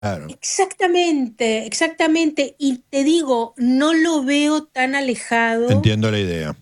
Claro, Exactamente, exactamente. Y te digo, no lo veo tan alejado entiendo la idea.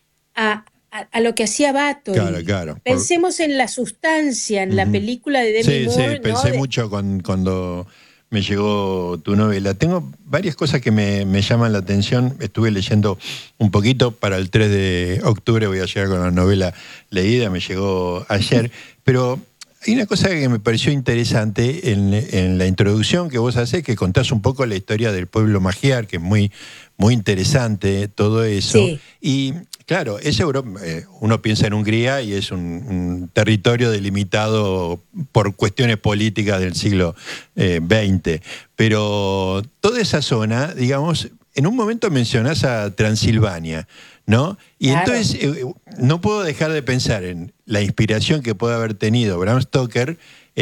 a lo que hacía Claro, Bathory. claro. Pensemos en la sustancia, en la Ujú. película de Demi Sí, sí, Moore, ¿no? pensé mucho cuando me llegó tu novela. Tengo varias cosas que me llaman la atención. Estuve leyendo un poquito. Para el 3 de octubre voy a llegar con la novela leída, me llegó ayer. Pero hay una cosa que me pareció interesante en la introducción que vos hacés, que contás un poco la historia del pueblo magiar, que es muy, muy interesante todo eso. Sí, Y claro, es Europa, uno piensa en Hungría y es un territorio delimitado por cuestiones políticas del siglo XX, pero toda esa zona, digamos, en un momento mencionás a Transilvania, ¿no? Y claro. entonces no puedo dejar de pensar en la inspiración que puede haber tenido Bram Stoker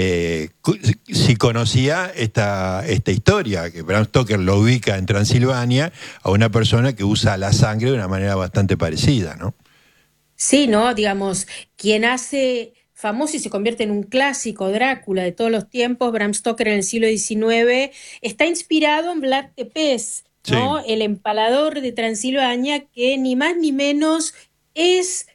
si conocía esta historia, que Bram Stoker lo ubica en Transilvania a una persona que usa la sangre de una manera bastante parecida, ¿no? Sí, ¿no? Digamos, quien hace famoso y se convierte en un clásico Drácula de todos los tiempos, Bram Stoker en el siglo XIX, está inspirado en Vlad Tepes, Sí, ¿no? El empalador de Transilvania, que ni más ni menos es,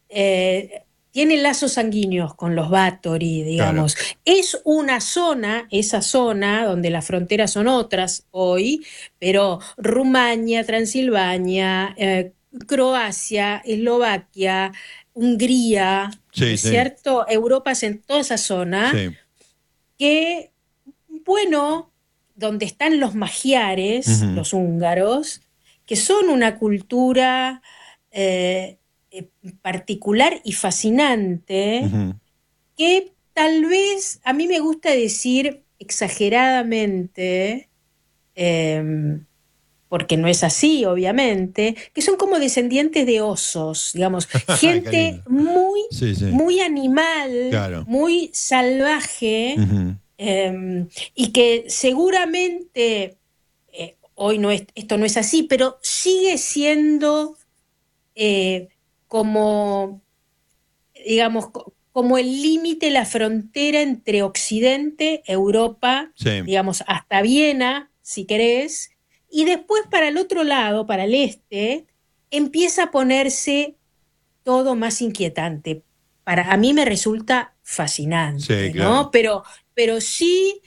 tiene lazos sanguíneos con los Báthory, claro. digamos. Es una zona, esa zona, donde las fronteras son otras hoy, pero Rumania, Transilvania, Croacia, Eslovaquia, Hungría, ¿no Sí, es sí, cierto? Europa es en toda esa zona sí. que, bueno, donde están los magiares, Ujú, los húngaros, que son una cultura eh, eh, particular y fascinante, ujú. que tal vez a mí me gusta decir exageradamente, eh, porque no es así, obviamente, que son como descendientes de osos, digamos, Qué gente lindo. muy, Sí, sí, muy animal, claro. muy salvaje, Ujú. y que seguramente hoy no es, esto no es así, pero sigue siendo eh, como, digamos, como el límite, la frontera entre Occidente, Europa, Sí, digamos, hasta Viena, si querés, y después para el otro lado, para el este, empieza a ponerse todo más inquietante. A mí me resulta sí, fascinante, claro. ¿no? Pero sí,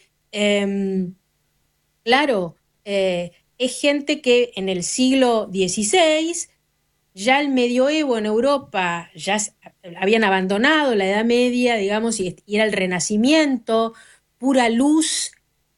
claro, es gente que en el siglo XVI ya el medioevo en Europa habían abandonado la Edad Media, digamos, y era el Renacimiento, pura luz,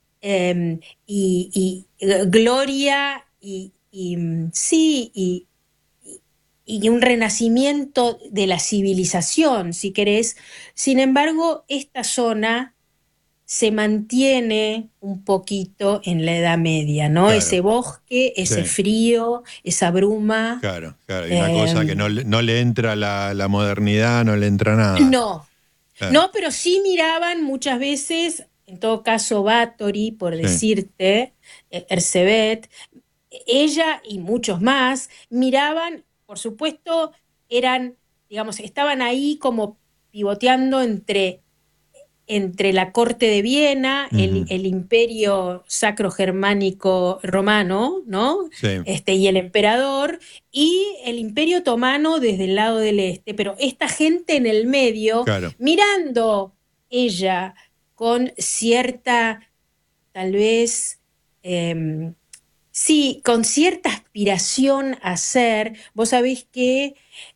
y gloria sí, y un renacimiento de la civilización, si querés. Sin embargo, esta zona se mantiene un poquito en la Edad Media, ¿no? Claro. Ese bosque, ese Sí, frío, esa bruma. claro, claro. Y una cosa que eh, no le entra la modernidad, no le entra nada. no, Claro. no, pero sí miraban muchas veces, en todo caso Bathory, por Sí. decirte, Ercebet, ella y muchos más miraban, por supuesto, eran, digamos, estaban ahí como pivoteando entre la corte de Viena, Ujú. el imperio sacro-germánico romano, ¿no? Sí, Y el emperador, y el imperio otomano desde el lado del este. Pero esta gente en el medio, claro. mirando ella con cierta, tal vez, eh, sí, con cierta aspiración a ser, vos sabés que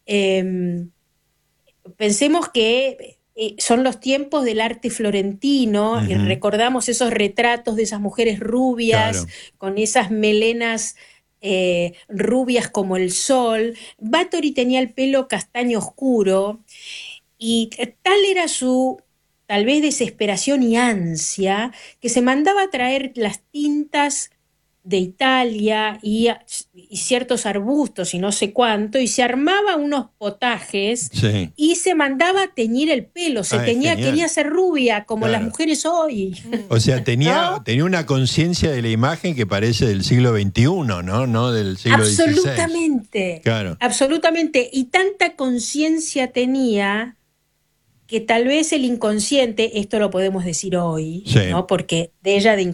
pensemos que son los tiempos del arte florentino y Ujú. recordamos esos retratos de esas mujeres rubias Claro. con esas melenas rubias como el sol. Bathory tenía el pelo castaño oscuro y tal era su tal vez desesperación y ansia que se mandaba a traer las tintas de Italia y ciertos arbustos y no sé cuánto, y se armaba unos potajes Sí. y se mandaba a teñir el pelo, Ah, es quería genial. ser rubia como las Claro. mujeres hoy, O sea, ¿no? tenía una conciencia de la imagen que parece del siglo XXI, ¿no? No del siglo XVI. Absolutamente, Claro. absolutamente. Y tanta conciencia tenía que tal vez el inconsciente, esto lo podemos decir hoy, Sí. ¿no? Porque de ella de